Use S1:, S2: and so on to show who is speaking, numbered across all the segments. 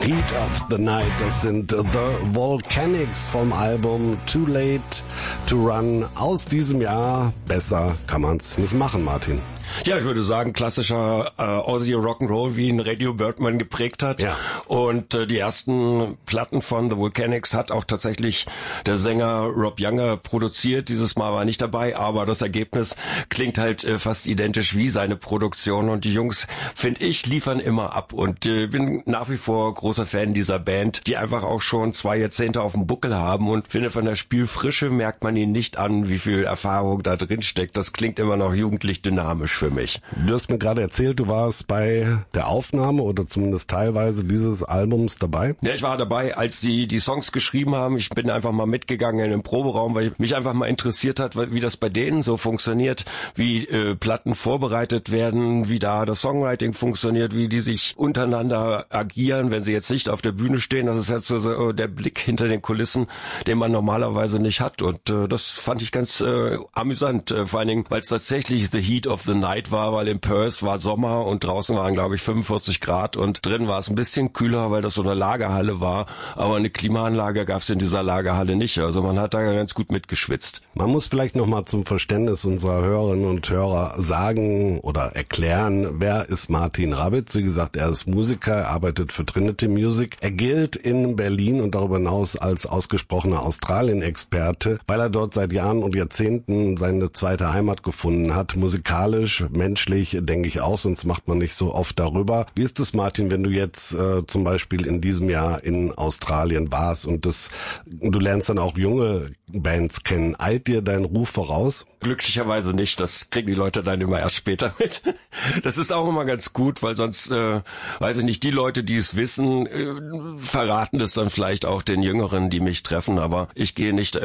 S1: Heat of the Night, das sind The Volcanics vom Album Too Late to Run aus diesem Jahr. Besser kann man's nicht machen, Martin.
S2: Ja, ich würde sagen, klassischer Aussie Rock'n'Roll, wie ihn Radio Birdman geprägt hat.
S1: Ja.
S2: Und die ersten Platten von The Volcanics hat auch tatsächlich der Sänger Rob Younger produziert. Dieses Mal war er nicht dabei, aber das Ergebnis klingt halt fast identisch wie seine Produktion. Und die Jungs, finde ich, liefern immer ab. Und bin nach wie vor großer Fan dieser Band, die einfach auch schon 2 Jahrzehnte auf dem Buckel haben. Und finde, von der Spielfrische merkt man ihnen nicht an, wie viel Erfahrung da drin steckt. Das klingt immer noch jugendlich dynamisch für mich.
S1: Du hast mir gerade erzählt, du warst bei der Aufnahme oder zumindest teilweise dieses Albums dabei.
S2: Ja, ich war dabei, als sie die Songs geschrieben haben. Ich bin einfach mal mitgegangen in den Proberaum, weil mich einfach mal interessiert hat, wie das bei denen so funktioniert, wie Platten vorbereitet werden, wie da das Songwriting funktioniert, wie die sich untereinander agieren, wenn sie jetzt nicht auf der Bühne stehen. Das ist jetzt so der Blick hinter den Kulissen, den man normalerweise nicht hat. Und das fand ich ganz amüsant, vor allen Dingen, weil es tatsächlich The Heat of the Night war, weil in Perth war Sommer und draußen waren, glaube ich, 45 Grad und drin war es ein bisschen kühler, weil das so eine Lagerhalle war, aber eine Klimaanlage gab es in dieser Lagerhalle nicht. Also man hat da ganz gut mitgeschwitzt.
S1: Man muss vielleicht nochmal zum Verständnis unserer Hörerinnen und Hörer sagen oder erklären, wer ist Martin Rabitz? Wie gesagt, er ist Musiker, er arbeitet für Trinity Music. Er gilt in Berlin und darüber hinaus als ausgesprochener Australien-Experte, weil er dort seit Jahren und Jahrzehnten seine zweite Heimat gefunden hat, musikalisch, menschlich, denke ich auch, sonst macht man nicht so oft darüber. Wie ist es, Martin, wenn du jetzt zum Beispiel in diesem Jahr in Australien warst und du lernst dann auch junge Bands kennen? Eilt dir dein Ruf voraus?
S2: Glücklicherweise nicht, das kriegen die Leute dann immer erst später mit. Das ist auch immer ganz gut, weil sonst, weiß ich nicht, die Leute, die es wissen, verraten das dann vielleicht auch den Jüngeren, die mich treffen, aber ich gehe nicht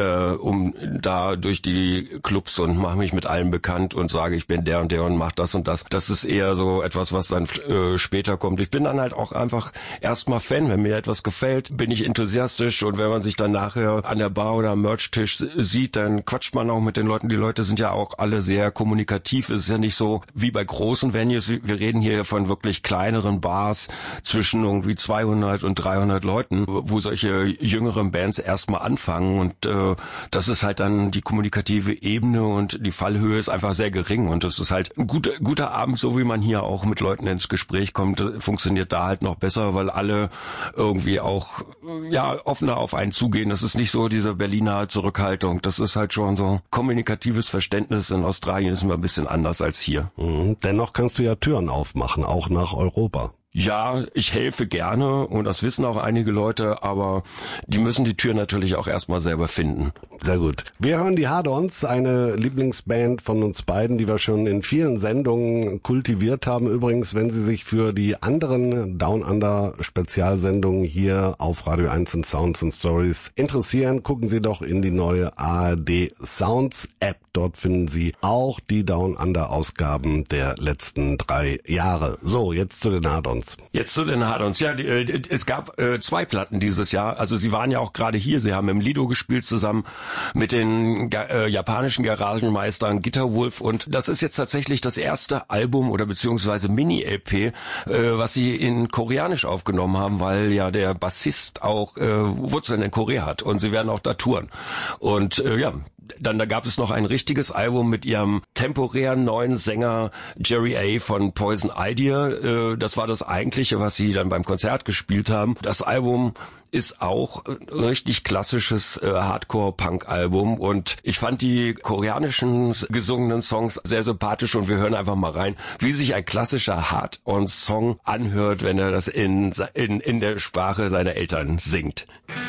S2: da durch die Clubs und mache mich mit allen bekannt und sage, ich bin der und mach das und das. Das ist eher so etwas, was dann später kommt. Ich bin dann halt auch einfach erstmal Fan. Wenn mir etwas gefällt, bin ich enthusiastisch und wenn man sich dann nachher an der Bar oder am Merch-Tisch sieht, dann quatscht man auch mit den Leuten. Die Leute sind ja auch alle sehr kommunikativ. Es ist ja nicht so wie bei großen Venues. Wir reden hier von wirklich kleineren Bars zwischen irgendwie 200 und 300 Leuten, wo solche jüngeren Bands erstmal anfangen und das ist halt dann die kommunikative Ebene und die Fallhöhe ist einfach sehr gering und das ist halt ein guter Abend, so wie man hier auch mit Leuten ins Gespräch kommt, funktioniert da halt noch besser, weil alle irgendwie auch offener auf einen zugehen. Das ist nicht so diese Berliner Zurückhaltung. Das ist halt schon so kommunikatives Verständnis. In Australien ist immer ein bisschen anders als hier.
S1: Dennoch kannst du ja Türen aufmachen, auch nach Europa.
S2: Ja, ich helfe gerne und das wissen auch einige Leute, aber die müssen die Tür natürlich auch erstmal selber finden.
S1: Sehr gut. Wir hören die Hard-Ons, eine Lieblingsband von uns beiden, die wir schon in vielen Sendungen kultiviert haben. Übrigens, wenn Sie sich für die anderen Down Under Spezialsendungen hier auf Radio 1 in Sounds and Stories interessieren, gucken Sie doch in die neue ARD Sounds App. Dort finden Sie auch die Down Under Ausgaben der letzten 3 Jahre. So, jetzt zu den Hard-Ons.
S2: Jetzt zu den Hard-Ons. Ja, es gab 2 Platten dieses Jahr. Also Sie waren ja auch gerade hier. Sie haben im Lido gespielt zusammen mit den japanischen Garagenmeistern Guitar Wolf. Und das ist jetzt tatsächlich das erste Album oder beziehungsweise Mini-LP, was Sie in Koreanisch aufgenommen haben, weil ja der Bassist auch Wurzeln in Korea hat. Und Sie werden auch da touren. Und da gab es noch ein richtiges Album mit ihrem temporären neuen Sänger Jerry A. von Poison Idea. Das war das eigentliche, was sie dann beim Konzert gespielt haben. Das Album ist auch ein richtig klassisches Hardcore-Punk-Album und ich fand die koreanischen gesungenen Songs sehr sympathisch und wir hören einfach mal rein, wie sich ein klassischer Hard-On-Song anhört, wenn er das in der Sprache seiner Eltern singt.